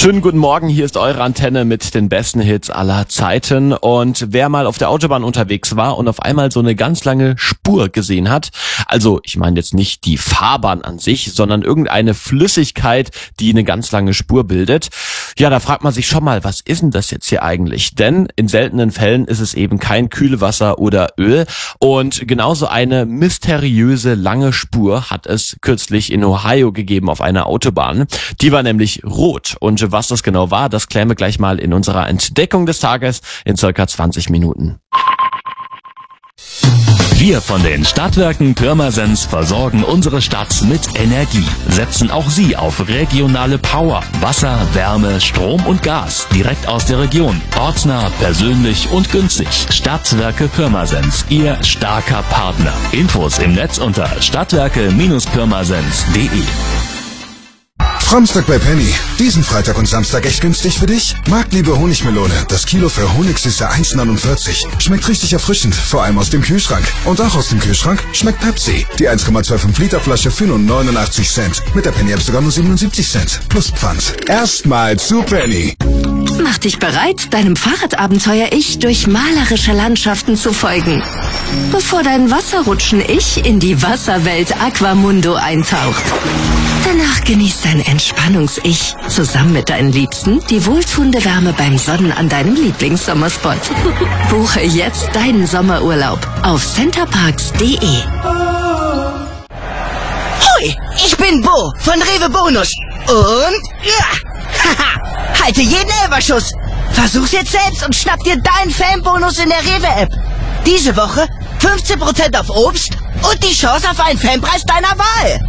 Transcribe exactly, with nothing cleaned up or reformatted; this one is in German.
Schönen guten Morgen, hier ist eure Antenne mit den besten Hits aller Zeiten. Und wer mal auf der Autobahn unterwegs war und auf einmal so eine ganz lange Spur gesehen hat, also ich meine jetzt nicht die Fahrbahn an sich, sondern irgendeine Flüssigkeit, die eine ganz lange Spur bildet, ja, da fragt man sich schon mal, was ist denn das jetzt hier eigentlich? Denn in seltenen Fällen ist es eben kein Kühlwasser oder Öl. Und genauso eine mysteriöse lange Spur hat es kürzlich in Ohio gegeben auf einer Autobahn. Die war nämlich rot. Und was das genau war, das klären wir gleich mal in unserer Entdeckung des Tages in circa zwanzig Minuten. Wir von den Stadtwerken Pirmasens versorgen unsere Stadt mit Energie, setzen auch Sie auf regionale Power, Wasser, Wärme, Strom und Gas direkt aus der Region, ortsnah, persönlich und günstig. Stadtwerke Pirmasens, Ihr starker Partner. Infos im Netz unter stadtwerke Bindestrich pirmasens punkt de. Samstag bei Penny. Diesen Freitag und Samstag echt günstig für dich? Marktliebe Honigmelone. Das Kilo für Honigsüße eins neunundvierzig. Schmeckt richtig erfrischend, vor allem aus dem Kühlschrank. Und auch aus dem Kühlschrank schmeckt Pepsi. Die eins Komma fünfundzwanzig Liter Flasche für nur neunundachtzig Cent. Mit der Penny App sogar nur siebenundsiebzig Cent. Plus Pfand. Erstmal zu Penny. Mach dich bereit, deinem Fahrradabenteuer-Ich durch malerische Landschaften zu folgen. Bevor dein Wasserrutschen-Ich in die Wasserwelt Aquamundo eintaucht. Danach genießt dein Entspannungs-Ich zusammen mit deinen Liebsten die wohltuende Wärme beim Sonnen an deinem Lieblingssommerspot. Buche jetzt deinen Sommerurlaub auf centerparks punkt de. Hoi, ich bin Bo von Rewe Bonus. Und ja, haha, halte jeden Elberschuss. Versuch's jetzt selbst und schnapp dir deinen Fanbonus in der Rewe-App. Diese Woche fünfzehn Prozent auf Obst und die Chance auf einen Fanpreis deiner Wahl.